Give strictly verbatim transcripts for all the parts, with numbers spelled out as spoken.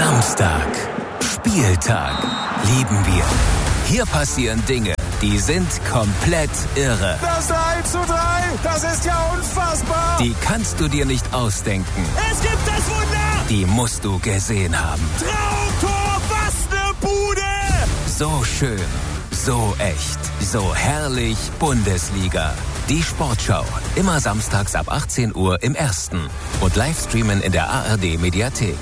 Samstag. Spieltag. Lieben wir. Hier passieren Dinge, die sind komplett irre. Das drei zu drei, das ist ja unfassbar. Die kannst du dir nicht ausdenken. Es gibt das Wunder. Die musst du gesehen haben. Traumtor, was eine Bude. So schön, so echt, so herrlich Bundesliga. Die Sportschau, immer samstags ab achtzehn Uhr im Ersten und live streamen in der A R D Mediathek.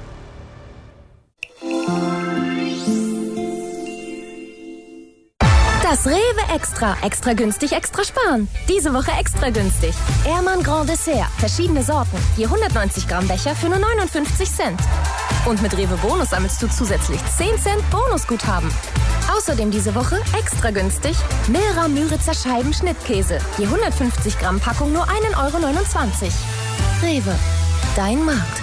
Das Rewe Extra. Extra günstig, extra sparen. Diese Woche extra günstig. Ehrmann Grand Dessert. Verschiedene Sorten. Je hundertneunzig Gramm Becher für nur neunundfünfzig Cent. Und mit Rewe Bonus sammelst du zusätzlich zehn Cent Bonusguthaben. Außerdem diese Woche extra günstig Milra Müritzer Scheiben Schnittkäse. Je hundertfünfzig Gramm Packung nur ein Euro neunundzwanzig. Rewe. Dein Markt.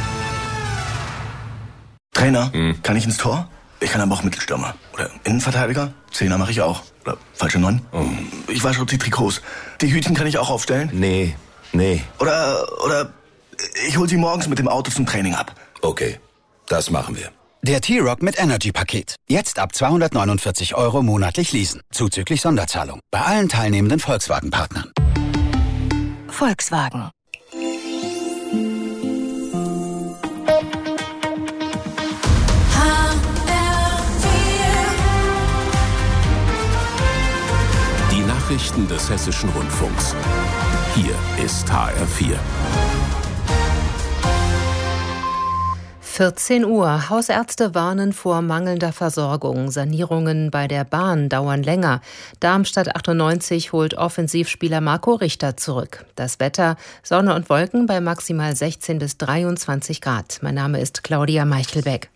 Trainer, hm. kann ich ins Tor? Ich kann aber auch Mittelstürmer. Oder Innenverteidiger. Zehner mache ich auch. Oder falsche Neun. Oh. Ich wasche die Trikots. Die Hütchen kann ich auch aufstellen? Nee, nee. Oder, oder ich hol sie morgens mit dem Auto zum Training ab. Okay, das machen wir. Der T-Rock mit Energy-Paket. Jetzt ab zweihundertneunundvierzig Euro monatlich leasen. Zuzüglich Sonderzahlung. Bei allen teilnehmenden Volkswagen-Partnern. Volkswagen. Nachrichten des Hessischen Rundfunks. Hier ist H R vier. vierzehn Uhr. Hausärzte warnen vor mangelnder Versorgung. Sanierungen bei der Bahn dauern länger. Darmstadt achtundneunzig holt Offensivspieler Marco Richter zurück. Das Wetter: Sonne und Wolken bei maximal sechzehn bis dreiundzwanzig Grad. Mein Name ist Claudia Meichelbeck.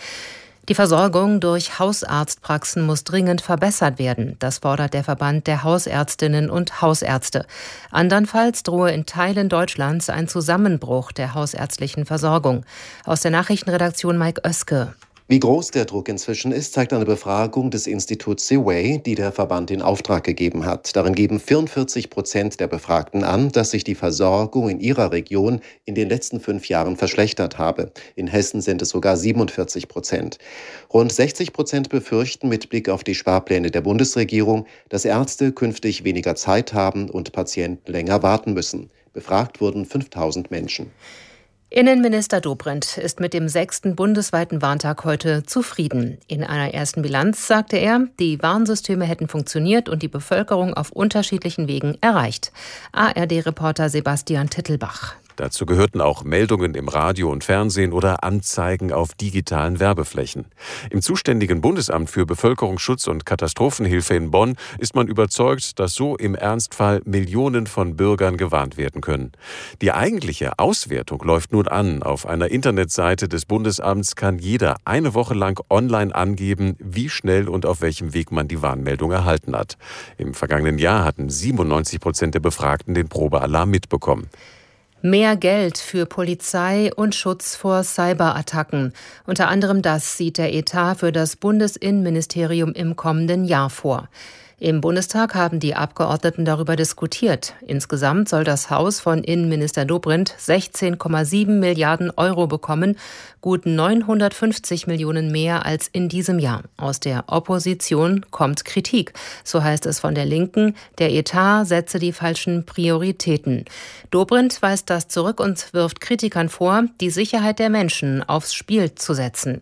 Die Versorgung durch Hausarztpraxen muss dringend verbessert werden. Das fordert der Verband der Hausärztinnen und Hausärzte. Andernfalls drohe in Teilen Deutschlands ein Zusammenbruch der hausärztlichen Versorgung. Aus der Nachrichtenredaktion Mike Oeske. Wie groß der Druck inzwischen ist, zeigt eine Befragung des Instituts Seaway, die der Verband in Auftrag gegeben hat. Darin geben vierundvierzig Prozent der Befragten an, dass sich die Versorgung in ihrer Region in den letzten fünf Jahren verschlechtert habe. In Hessen sind es sogar siebenundvierzig Prozent. Rund sechzig Prozent befürchten mit Blick auf die Sparpläne der Bundesregierung, dass Ärzte künftig weniger Zeit haben und Patienten länger warten müssen. Befragt wurden fünftausend Menschen. Innenminister Dobrindt ist mit dem sechsten bundesweiten Warntag heute zufrieden. In einer ersten Bilanz sagte er, die Warnsysteme hätten funktioniert und die Bevölkerung auf unterschiedlichen Wegen erreicht. A R D-Reporter Sebastian Tittelbach. Dazu gehörten auch Meldungen im Radio und Fernsehen oder Anzeigen auf digitalen Werbeflächen. Im zuständigen Bundesamt für Bevölkerungsschutz und Katastrophenhilfe in Bonn ist man überzeugt, dass so im Ernstfall Millionen von Bürgern gewarnt werden können. Die eigentliche Auswertung läuft nun an. Auf einer Internetseite des Bundesamts kann jeder eine Woche lang online angeben, wie schnell und auf welchem Weg man die Warnmeldung erhalten hat. Im vergangenen Jahr hatten siebenundneunzig Prozent der Befragten den Probealarm mitbekommen. Mehr Geld für Polizei und Schutz vor Cyberattacken. Unter anderem das sieht der Etat für das Bundesinnenministerium im kommenden Jahr vor. Im Bundestag haben die Abgeordneten darüber diskutiert. Insgesamt soll das Haus von Innenminister Dobrindt sechzehn Komma sieben Milliarden Euro bekommen, gut neunhundertfünfzig Millionen mehr als in diesem Jahr. Aus der Opposition kommt Kritik. So heißt es von der Linken, der Etat setze die falschen Prioritäten. Dobrindt weist das zurück und wirft Kritikern vor, die Sicherheit der Menschen aufs Spiel zu setzen.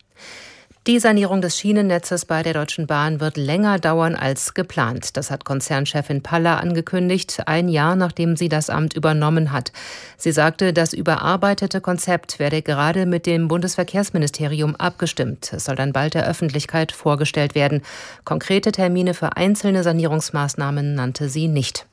Die Sanierung des Schienennetzes bei der Deutschen Bahn wird länger dauern als geplant. Das hat Konzernchefin Paller angekündigt, ein Jahr nachdem sie das Amt übernommen hat. Sie sagte, das überarbeitete Konzept werde gerade mit dem Bundesverkehrsministerium abgestimmt. Es soll dann bald der Öffentlichkeit vorgestellt werden. Konkrete Termine für einzelne Sanierungsmaßnahmen nannte sie nicht.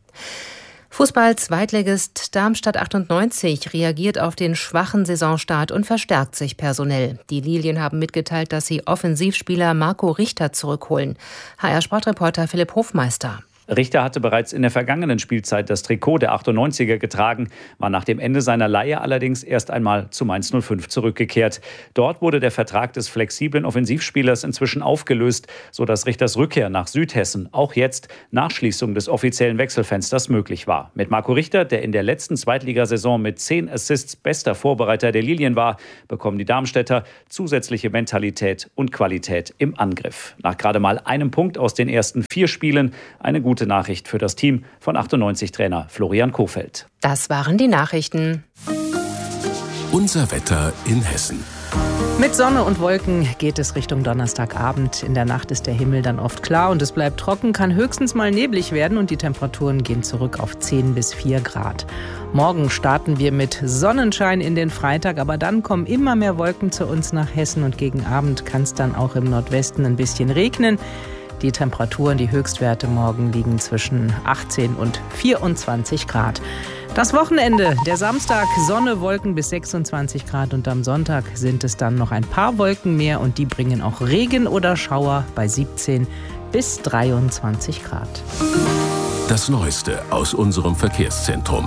Fußball-Zweitligist Darmstadt achtundneunzig reagiert auf den schwachen Saisonstart und verstärkt sich personell. Die Lilien haben mitgeteilt, dass sie Offensivspieler Marco Richter zurückholen. H R-Sportreporter Philipp Hofmeister. Richter hatte bereits in der vergangenen Spielzeit das Trikot der achtundneunziger getragen, war nach dem Ende seiner Leihe allerdings erst einmal zu Mainz null fünf zurückgekehrt. Dort wurde der Vertrag des flexiblen Offensivspielers inzwischen aufgelöst, sodass Richters Rückkehr nach Südhessen auch jetzt nach Schließung des offiziellen Wechselfensters möglich war. Mit Marco Richter, der in der letzten Zweitligasaison mit zehn Assists bester Vorbereiter der Lilien war, bekommen die Darmstädter zusätzliche Mentalität und Qualität im Angriff. Nach gerade mal einem Punkt aus den ersten vier Spielen eine gute Gute Nachricht für das Team von achtundneunzig-Trainer Florian Kohfeldt. Das waren die Nachrichten. Unser Wetter in Hessen. Mit Sonne und Wolken geht es Richtung Donnerstagabend. In der Nacht ist der Himmel dann oft klar und es bleibt trocken, kann höchstens mal neblig werden und die Temperaturen gehen zurück auf zehn bis vier Grad. Morgen starten wir mit Sonnenschein in den Freitag, aber dann kommen immer mehr Wolken zu uns nach Hessen und gegen Abend kann es dann auch im Nordwesten ein bisschen regnen. Die Temperaturen, die Höchstwerte morgen liegen zwischen achtzehn und vierundzwanzig Grad. Das Wochenende, der Samstag, Sonne, Wolken bis sechsundzwanzig Grad und am Sonntag sind es dann noch ein paar Wolken mehr und die bringen auch Regen oder Schauer bei siebzehn bis dreiundzwanzig Grad. Das Neueste aus unserem Verkehrszentrum.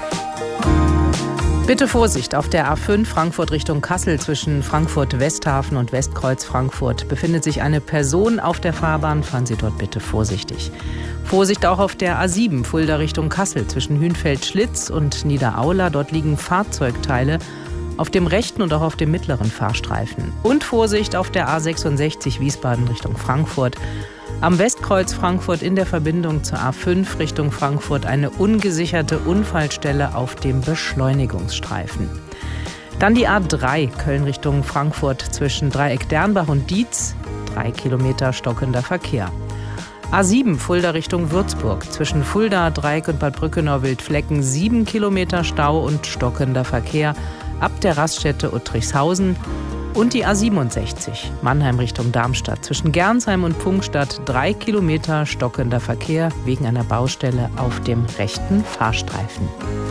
Bitte Vorsicht, auf der A fünf Frankfurt Richtung Kassel zwischen Frankfurt-Westhafen und Westkreuz Frankfurt befindet sich eine Person auf der Fahrbahn. Fahren Sie dort bitte vorsichtig. Vorsicht auch auf der A sieben Fulda Richtung Kassel zwischen Hünfeld-Schlitz und Niederaula. Dort liegen Fahrzeugteile auf dem rechten und auch auf dem mittleren Fahrstreifen. Und Vorsicht auf der A sechsundsechzig Wiesbaden Richtung Frankfurt. Am Westkreuz Frankfurt in der Verbindung zur A fünf Richtung Frankfurt eine ungesicherte Unfallstelle auf dem Beschleunigungsstreifen. Dann die A drei Köln Richtung Frankfurt zwischen Dreieck Dernbach und Dietz, drei Kilometer stockender Verkehr. A sieben Fulda Richtung Würzburg zwischen Fulda, Dreieck und Bad Brückenau-Wildflecken, sieben Kilometer Stau und stockender Verkehr ab der Raststätte Uttrichshausen. Und die A siebenundsechzig, Mannheim Richtung Darmstadt, zwischen Gernsheim und Pfungstadt, drei Kilometer stockender Verkehr wegen einer Baustelle auf dem rechten Fahrstreifen.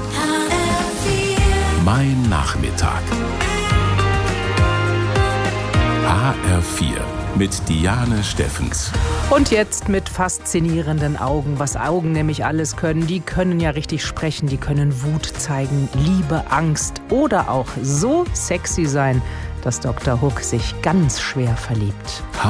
Mein Nachmittag. H R vier mit Diane Steffens. Und jetzt mit faszinierenden Augen, was Augen nämlich alles können. Die können ja richtig sprechen, die können Wut zeigen, Liebe, Angst oder auch so sexy sein, dass Doktor Hook sich ganz schwer verliebt.